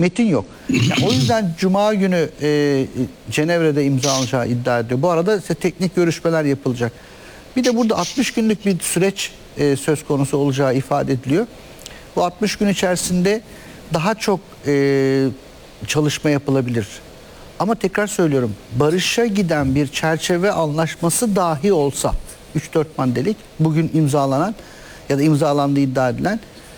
Metin yok. Yani o yüzden Cuma günü Cenevre'de imzalanacağı iddia ediyor. Bu arada ise teknik görüşmeler yapılacak. Bir de burada 60 günlük bir süreç söz konusu olacağı ifade ediliyor. Bu 60 gün içerisinde daha çok çalışma yapılabilir. Ama tekrar söylüyorum, barışa giden bir çerçeve anlaşması dahi olsa 3-4 maddelik bugün imzalanan ya da imzalandığı iddia edilen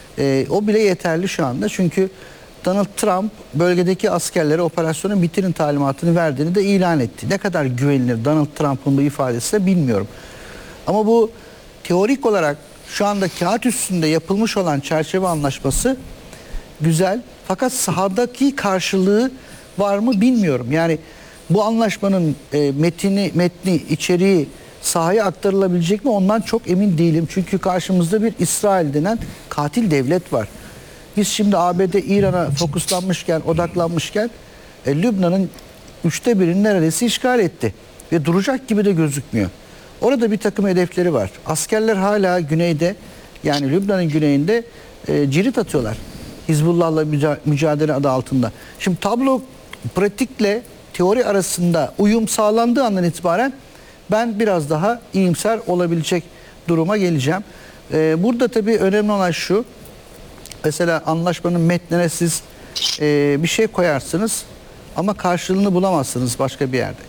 o bile yeterli şu anda. Çünkü Donald Trump bölgedeki askerlere operasyonu bitirin talimatını verdiğini de ilan etti. Ne kadar güvenilir Donald Trump'ın bu ifadesi de bilmiyorum. Ama bu teorik olarak şu anda kağıt üstünde yapılmış olan çerçeve anlaşması güzel. Fakat sahadaki karşılığı var mı bilmiyorum. Yani bu anlaşmanın metni, içeriği sahaya aktarılabilecek mi ondan çok emin değilim. Çünkü karşımızda bir İsrail denen katil devlet var. Biz şimdi ABD İran'a fokuslanmışken, odaklanmışken Lübnan'ın 1/3'ünü neredeyse işgal etti. Ve duracak gibi de gözükmüyor. Orada bir takım hedefleri var. Askerler hala güneyde, yani Lübnan'ın güneyinde cirit atıyorlar. Hizbullah'la mücadele adı altında. Şimdi tablo pratikle teori arasında uyum sağlandığı andan itibaren ben biraz daha iyimser olabilecek duruma geleceğim. Burada tabii önemli olan şu. Mesela anlaşmanın metnine siz bir şey koyarsınız ama karşılığını bulamazsınız başka bir yerde.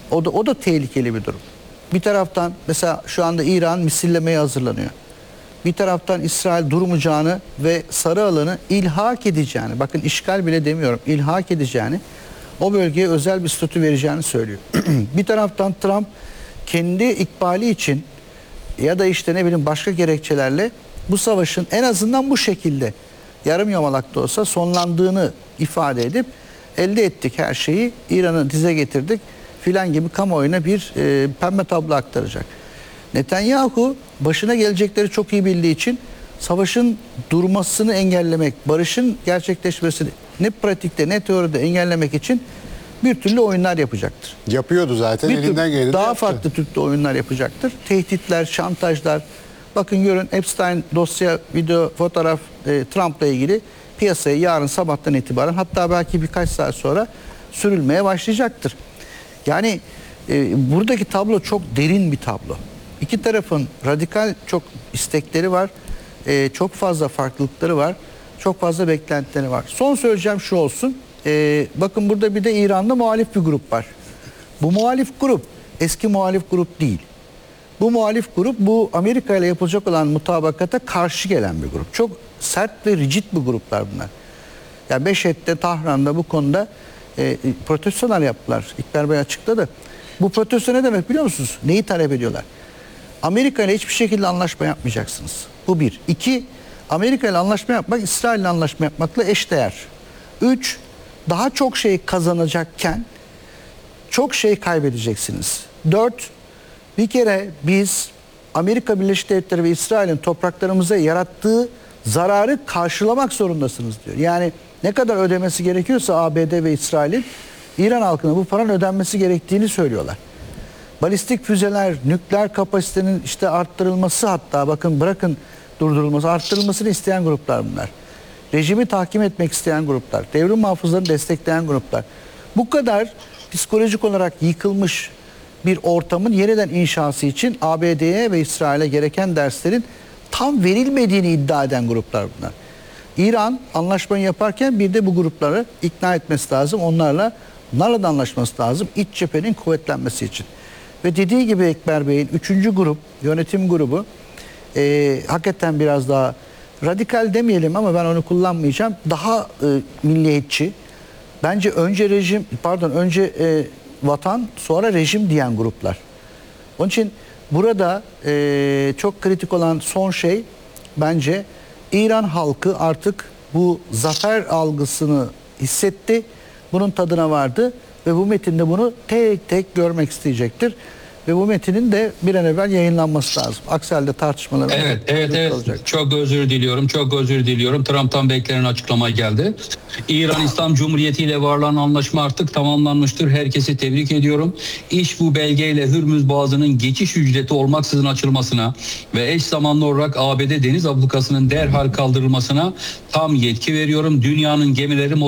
O da tehlikeli bir durum. Bir taraftan mesela şu anda İran misillemeye hazırlanıyor. Bir taraftan İsrail durmayacağını ve sarı alanı ilhak edeceğini, bakın işgal bile demiyorum, ilhak edeceğini, o bölgeye özel bir statü vereceğini söylüyor. Bir taraftan Trump kendi ikbali için ya da işte ne bileyim başka gerekçelerle bu savaşın en azından bu şekilde yarım yamalak da olsa sonlandığını ifade edip elde ettik her şeyi, İran'ı dize getirdik filan gibi kamuoyuna bir pembe tablo aktaracak. Netanyahu başına gelecekleri çok iyi bildiği için savaşın durmasını engellemek, barışın gerçekleşmesini ne pratikte ne teoride engellemek için bir türlü oyunlar yapacaktır. Yapıyordu zaten, elinden geleni daha yaptı. farklı türde oyunlar yapacaktır. Tehditler, şantajlar. Bakın görün, Epstein dosya, video, fotoğraf Trump'la ilgili piyasaya yarın sabahtan itibaren, hatta belki birkaç saat sonra sürülmeye başlayacaktır. Yani buradaki tablo çok derin bir tablo. İki tarafın radikal çok istekleri var. Çok fazla farklılıkları var. Çok fazla beklentileri var. Son söyleyeceğim şu olsun. Bakın burada bir de İran'da muhalif bir grup var. Bu muhalif grup eski muhalif grup değil. Bu muhalif grup bu Amerika ile yapılacak olan mutabakata karşı gelen bir grup. Çok sert ve rigid bir gruplar bunlar. Ya Beşet'te, Tahran'da bu konuda protestolar yaptılar. İkber Bey açıkladı. Bu protesto ne demek biliyor musunuz? Neyi talep ediyorlar? Amerika ile hiçbir şekilde anlaşma yapmayacaksınız. Bu bir. İki, Amerika ile anlaşma yapmak, İsrail ile anlaşma yapmakla eşdeğer. Üç, daha çok şey kazanacakken çok şey kaybedeceksiniz. Dört, bir kere biz Amerika Birleşik Devletleri ve İsrail'in topraklarımıza yarattığı zararı karşılamak zorundasınız diyor. Yani ne kadar ödemesi gerekiyorsa ABD ve İsrail'in İran halkına bu paranın ödenmesi gerektiğini söylüyorlar. Balistik füzeler, nükleer kapasitenin işte arttırılması, hatta bakın bırakın durdurulması, arttırılmasını isteyen gruplar bunlar. Rejimi tahkim etmek isteyen gruplar, devrim muhafızlarını destekleyen gruplar. Bu kadar psikolojik olarak yıkılmış bir ortamın yeniden inşası için ABD'ye ve İsrail'e gereken derslerin tam verilmediğini iddia eden gruplar bunlar. İran anlaşmayı yaparken bir de bu grupları ikna etmesi lazım. Onlarla da anlaşması lazım. İç cephenin kuvvetlenmesi için. Ve dediği gibi Ekber Bey'in 3. grup, yönetim grubu hakikaten biraz daha radikal demeyelim ama ben onu kullanmayacağım. Daha milliyetçi. Bence önce vatan sonra rejim diyen gruplar. Onun için burada çok kritik olan son şey bence İran halkı artık bu zafer algısını hissetti. Bunun tadına vardı ve bu metinde bunu tek tek görmek isteyecektir. Ve bu metinin de bir an evvel yayınlanması lazım. Aksi halde tartışmalar Evet. olacak. Çok özür diliyorum. Trump'tan beklenen açıklama geldi. İran İslam Cumhuriyeti ile varlanan anlaşma artık tamamlanmıştır. Herkesi tebrik ediyorum. İş bu belgeyle Hürmüz Boğazı'nın geçiş ücreti olmaksızın açılmasına ve eş zamanlı olarak ABD deniz ablukasının derhal kaldırılmasına tam yetki veriyorum. Dünyanın gemileri